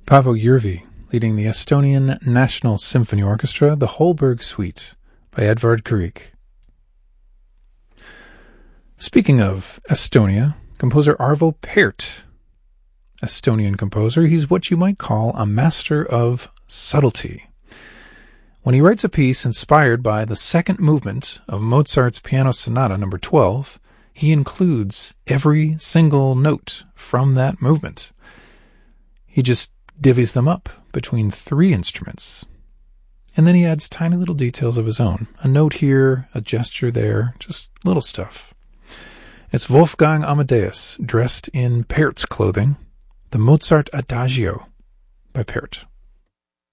Paavo Järvi, leading the Estonian National Symphony Orchestra, the Holberg Suite by Edvard Grieg. Speaking of Estonia, composer Arvo Pärt, Estonian composer, he's what you might call a master of subtlety. When he writes a piece inspired by the second movement of Mozart's Piano Sonata No. 12, he includes every single note from that movement. He just divvies them up between three instruments. And then he adds tiny little details of his own. A note here, a gesture there, just little stuff. It's Wolfgang Amadeus, dressed in Pärt's clothing, the Mozart Adagio by Pärt.